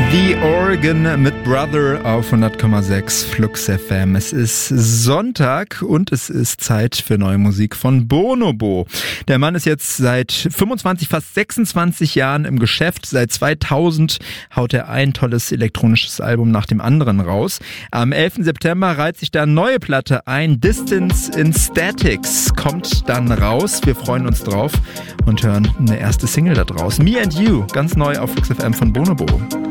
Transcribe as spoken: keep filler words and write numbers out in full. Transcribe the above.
The Organ mit Brother auf hundert Komma sechs Flux F M. Es ist Sonntag und es ist Zeit für neue Musik von Bonobo. Der Mann ist jetzt seit fünfundzwanzig, fast sechsundzwanzig Jahren im Geschäft. Seit zweitausend haut er ein tolles elektronisches Album nach dem anderen raus. Am elften September reiht sich da eine neue Platte ein. Distance in Statics kommt dann raus. Wir freuen uns drauf und hören eine erste Single da draußen. Me and You, ganz neu auf Flux F M von Bonobo.